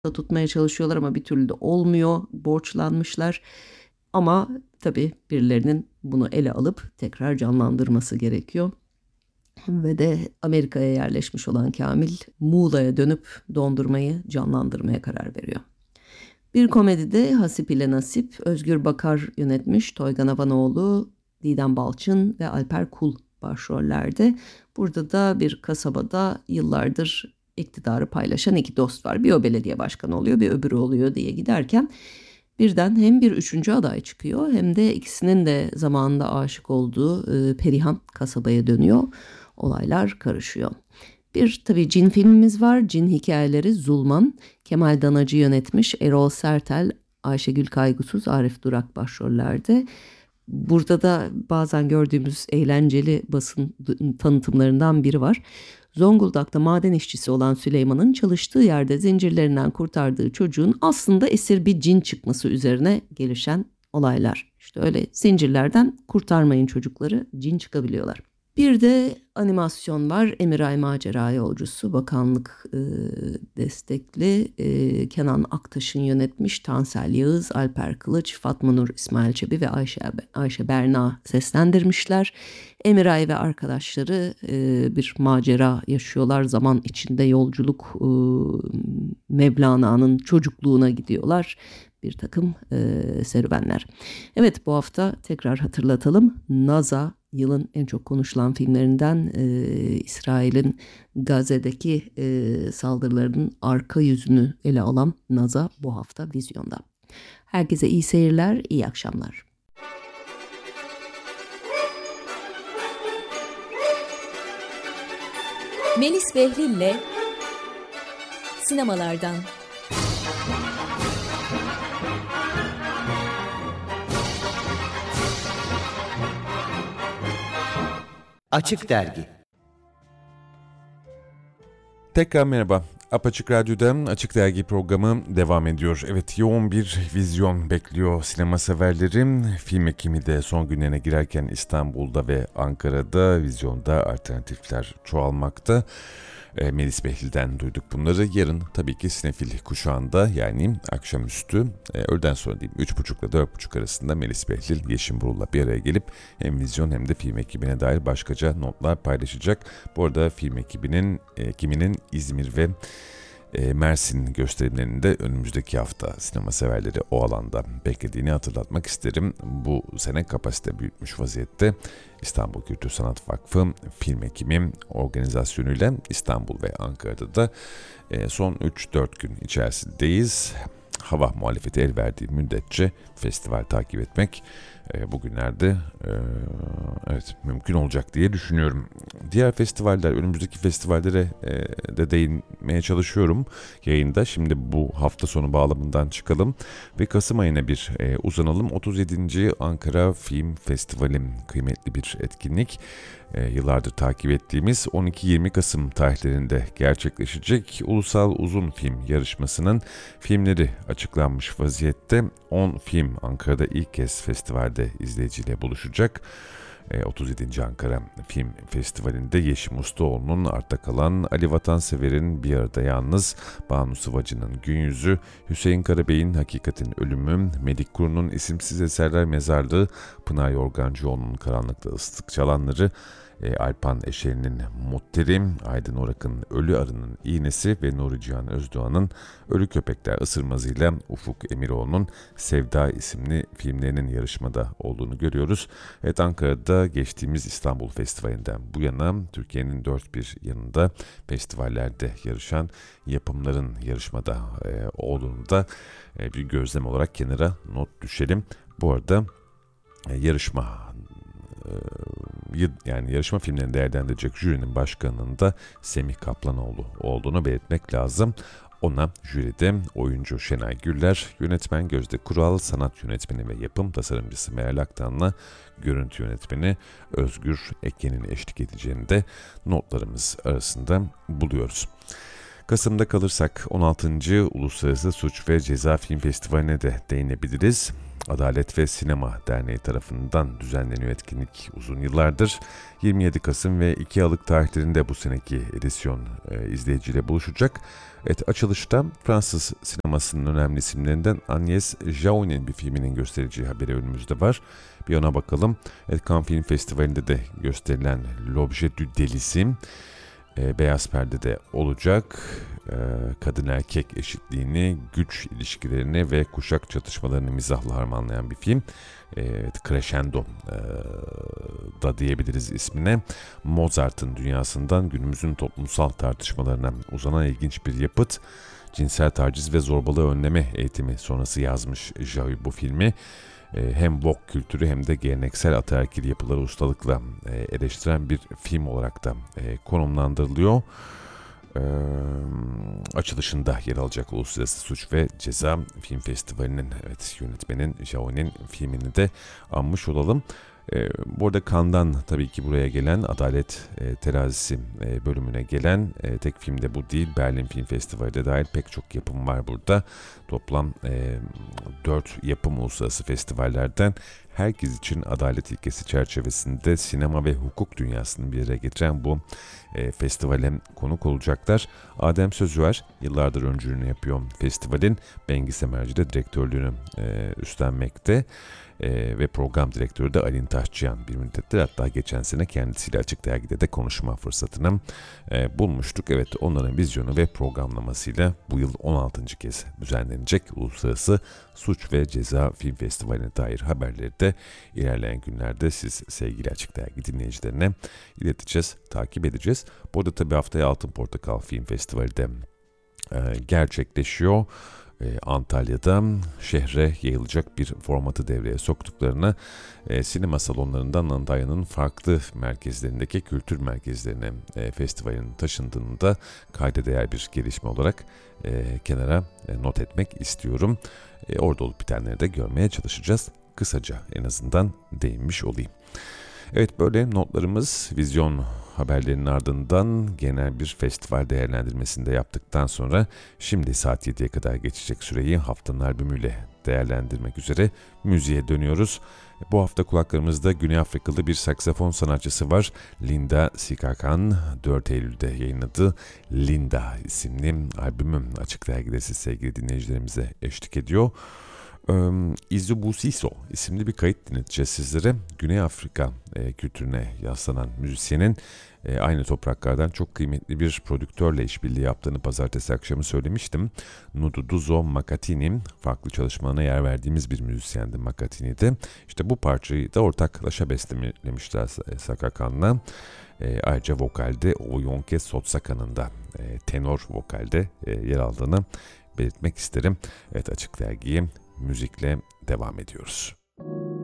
tutmaya çalışıyorlar ama bir türlü de olmuyor. Borçlanmışlar. Ama tabii birilerinin bunu ele alıp tekrar canlandırması gerekiyor. Ve de Amerika'ya yerleşmiş olan Kamil Muğla'ya dönüp dondurmayı canlandırmaya karar veriyor. Bir komedide Hasip ile Nasip, Özgür Bakar yönetmiş, Toygan Havanoğlu, Didem Balçın ve Alper Kul başrollerde. Burada da bir kasabada yıllardır iktidarı paylaşan iki dost var. Bir o belediye başkanı oluyor, bir öbürü oluyor diye giderken birden hem bir üçüncü aday çıkıyor hem de ikisinin de zamanında aşık olduğu Perihan kasabaya dönüyor. Olaylar karışıyor. Bir tabii cin filmimiz var. Cin hikayeleri Zulman. Kemal Danacı yönetmiş. Erol Sertel, Ayşegül Kaygusuz, Arif Durak başrollerde. Burada da bazen gördüğümüz eğlenceli basın tanıtımlarından biri var. Zonguldak'ta maden işçisi olan Süleyman'ın çalıştığı yerde zincirlerinden kurtardığı çocuğun aslında esir bir cin çıkması üzerine gelişen olaylar. İşte öyle zincirlerden kurtarmayın çocukları, cin çıkabiliyorlar. Bir de animasyon var. Emiray Macera Yolcusu, bakanlık destekli. Kenan Aktaş'ın yönetmiş. Tansel Yağız, Alper Kılıç, Fatma Nur İsmail Çebi ve Ayşe Berna seslendirmişler. Emiray ve arkadaşları bir macera yaşıyorlar. Zaman içinde yolculuk, Mevlana'nın çocukluğuna gidiyorlar. Bir takım serüvenler. Evet, bu hafta tekrar hatırlatalım. NASA yılın en çok konuşulan filmlerinden, İsrail'in Gazze'deki saldırılarının arka yüzünü ele alan NASA bu hafta vizyonda. Herkese iyi seyirler, iyi akşamlar. Melis Behlil'le sinemalardan. Açık Dergi. Tekrar merhaba. Apaçık Radyo'da Açık Dergi programı devam ediyor. Evet, yoğun bir vizyon bekliyor sinema severlerim. Film ekimi de son günlerine girerken İstanbul'da ve Ankara'da vizyonda alternatifler çoğalmakta. Melis Behlil'den duyduk bunları. Yarın tabii ki Sinefil kuşağında, yani akşamüstü öğleden sonra diyeyim 3.30 ile 4.30 arasında Melis Behlil, Yeşim Burul'la bir araya gelip hem vizyon hem de film ekibine dair başkaca notlar paylaşacak. Bu arada film ekibinin İzmir ve Mersin gösterimlerinde önümüzdeki hafta sinema severleri o alanda beklediğini hatırlatmak isterim. Bu sene kapasite büyütmüş vaziyette İstanbul Kültür Sanat Vakfı film ekibi organizasyonuyla İstanbul ve Ankara'da da son 3-4 gün içerisindeyiz. Hava muhalefeti el verdiği müddetçe festival takip etmek bugünlerde evet mümkün olacak diye düşünüyorum. Diğer festivaller, önümüzdeki festivallere de değinmeye çalışıyorum yayında. Şimdi bu hafta sonu bağlamından çıkalım ve Kasım ayına bir uzanalım. 37. Ankara Film Festivali kıymetli bir etkinlik. Yıllardır takip ettiğimiz 12-20 Kasım tarihlerinde gerçekleşecek Ulusal Uzun Film Yarışması'nın filmleri açıklanmış vaziyette. 10 film Ankara'da ilk kez festivalde izleyiciyle buluşacak. 37. Ankara Film Festivali'nde Yeşim Ustaoğlu'nun Arta Kalan, Ali Vatansever'in Bir Arada Yalnız, Banu Sıvacı'nın Gün Yüzü, Hüseyin Karabey'in Hakikatin Ölümü, Melik Kuru'nun İsimsiz Eserler Mezarlığı, Pınar Yorgancıoğlu'nun Karanlıkta Islık Çalanları, Alpan Eşer'in Mutterim, Aydın Orak'ın Ölü Arının İğnesi ve Nuri Cihan Özdoğan'ın Ölü Köpekler Isırmazı'yla Ufuk Emiroğlu'nun Sevda isimli filmlerinin yarışmada olduğunu görüyoruz. Evet, Ankara'da geçtiğimiz İstanbul Festivali'nden bu yana Türkiye'nin dört bir yanında festivallerde yarışan yapımların yarışmada olduğunu da bir gözlem olarak kenara not düşelim. Bu arada yarışma filmlerini değerlendirecek jürinin başkanının da Semih Kaplanoğlu olduğunu belirtmek lazım. Ona jüride oyuncu Şenay Güller, yönetmen Gözde Kural, sanat yönetmeni ve yapım tasarımcısı Meral Aktan'la görüntü yönetmeni Özgür Ekken'in eşlik edeceğini de notlarımız arasında buluyoruz. Kasım'da kalırsak 16. Uluslararası Suç ve Ceza Film Festivali'ne de değinebiliriz. Adalet ve Sinema Derneği tarafından düzenleniyor etkinlik uzun yıllardır. 27 Kasım ve 2 Aralık tarihlerinde bu seneki edisyon izleyiciyle buluşacak. Evet, açılışta Fransız sinemasının önemli isimlerinden Agnès Jaouy'nin bir filminin göstereceği haberi önümüzde var. Bir ona bakalım. Evet, Cannes Film Festivali'nde de gösterilen L'Objet du Délice beyaz perdede olacak. Kadın erkek eşitliğini, güç ilişkilerini ve kuşak çatışmalarını mizahla harmanlayan bir film. Crescendo da diyebiliriz ismine. Mozart'ın dünyasından günümüzün toplumsal tartışmalarına uzanan ilginç bir yapıt. Cinsel taciz ve zorbalığı önleme eğitimi sonrası yazmış Jaoui bu filmi. Hem woke kültürü hem de geleneksel ataerkil yapıları ustalıkla eleştiren bir film olarak da konumlandırılıyor. Açılışında yer alacak Uluslararası Suç ve Ceza Film Festivali'nin yönetmenin Jaouy'nin filmini de anmış olalım. Bu arada Cannes'dan tabii ki buraya gelen Adalet Terazisi bölümüne gelen tek film de bu değil. Berlin Film Festivali'de dahil pek çok yapım var burada. Toplam 4 yapım uluslararası festivallerden herkes için adalet ilkesi çerçevesinde sinema ve hukuk dünyasını bir araya getiren bu festivale konuk olacaklar. Adem Sözüer yıllardır öncülüğünü yapıyor festivalin. Bengi Semerci de direktörlüğünü üstlenmekte. Ve program direktörü de Alin Taşçıyan bir müddettir. Hatta geçen sene kendisiyle Açık Dergi'de de konuşma fırsatını bulmuştuk. Evet, onların vizyonu ve programlamasıyla bu yıl 16. kez düzenlenecek Uluslararası Suç ve Ceza Film Festivali'ne dair haberleri de ilerleyen günlerde siz sevgili Açık Dergi dinleyicilerine ileteceğiz, takip edeceğiz. Bu arada tabii haftaya Altın Portakal Film Festivali de gerçekleşiyor. Antalya'da şehre yayılacak bir formatı devreye soktuklarını sinema salonlarından Antalya'nın farklı merkezlerindeki kültür merkezlerine festivalin taşındığını da kayda değer bir gelişme olarak kenara not etmek istiyorum. Orada olup bitenleri de görmeye çalışacağız. Kısaca en azından değinmiş olayım. Evet, böyle notlarımız vizyon haberlerinin ardından genel bir festival değerlendirmesini de yaptıktan sonra şimdi saat 7'ye kadar geçecek süreyi haftanın albümüyle değerlendirmek üzere müziğe dönüyoruz. Bu hafta kulaklarımızda Güney Afrikalı bir saksafon sanatçısı var. Linda Sikakan 4 Eylül'de yayınladığı Linda isimli albümü Açık Dergi'de siz sevgili dinleyicilerimize eşlik ediyor. Izubusiso isimli bir kayıt dinleteceğiz sizlere. Güney Afrika kültürüne yaslanan müzisyenin aynı topraklardan çok kıymetli bir prodüktörle işbirliği yaptığını pazartesi akşamı söylemiştim. Nududuzo Makatini, farklı çalışmalarına yer verdiğimiz bir müzisyendi Makatini'de. İşte bu parçayı da ortaklaşa bestelemişler Sakakan'la. Ayrıca vokalde Oyonke Sotsakan'ın da tenor vokalde yer aldığını belirtmek isterim. Evet, Açık Dergi'yi müzikle devam ediyoruz.